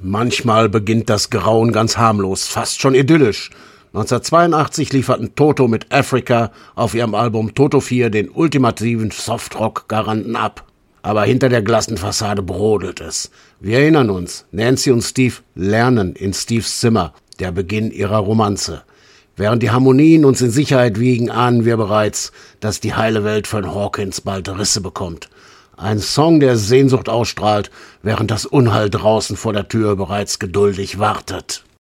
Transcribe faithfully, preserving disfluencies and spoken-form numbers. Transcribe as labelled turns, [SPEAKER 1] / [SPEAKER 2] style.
[SPEAKER 1] Manchmal beginnt das Grauen ganz harmlos, fast schon idyllisch. neunzehnhundertzweiundachtzig lieferten Toto mit Africa auf ihrem Album Toto vier den ultimativen Softrock-Garanten ab. Aber hinter der glatten Fassade brodelt es. Wir erinnern uns, Nancy und Steve lernen in Steves Zimmer, der Beginn ihrer Romanze. Während die Harmonien uns in Sicherheit wiegen, ahnen wir bereits, dass die heile Welt von Hawkins bald Risse bekommt. Ein Song, der Sehnsucht ausstrahlt, während das Unheil draußen vor der Tür bereits geduldig wartet.